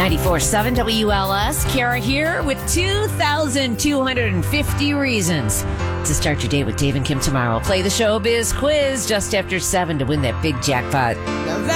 94.7 WLS. Kara here with 2,250 reasons to start your day with Dave and Kim tomorrow. Play the Showbiz Quiz just after 7 to win that big jackpot. Now